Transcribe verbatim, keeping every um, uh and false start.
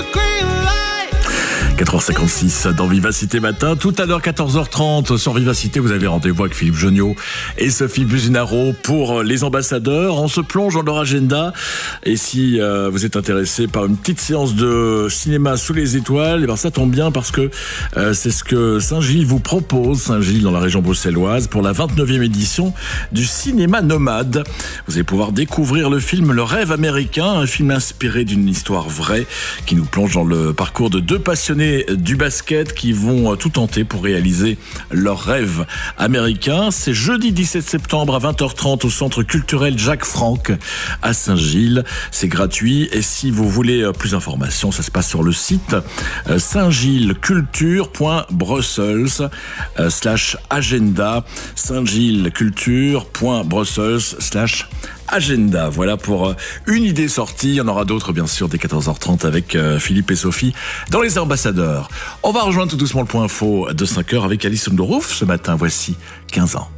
quatre heures cinquante-six dans Vivacité Matin. Tout à l'heure, quatorze heures trente, sur Vivacité, vous avez rendez-vous avec Philippe Jonniot et Sophie Businaro pour les ambassadeurs. On se plonge dans leur agenda. Et si euh, vous êtes intéressé par une petite séance de cinéma sous les étoiles, et ben ça tombe bien parce que euh, c'est ce que Saint-Gilles vous propose. Saint-Gilles, dans la région bruxelloise, pour la vingt-neuvième édition du cinéma nomade. Vous allez pouvoir découvrir le film Le Rêve américain, un film inspiré d'une histoire vraie qui nous plonge dans le parcours de deux passionnés du basket qui vont tout tenter pour réaliser leur rêve américain. C'est jeudi dix-sept septembre à vingt heures trente au centre culturel Jacques Franck à Saint-Gilles. C'est gratuit et si vous voulez plus d'informations, ça se passe sur le site saint-gilles-culture point brussels slash agenda saint-gilles-culture point brussels slash agenda. Voilà pour une idée sortie. Il y en aura d'autres, bien sûr, dès quatorze heures trente avec Philippe et Sophie dans les ambassadeurs. On va rejoindre tout doucement le point info de cinq heures avec Alison Dorouf ce matin. Voici quinze ans.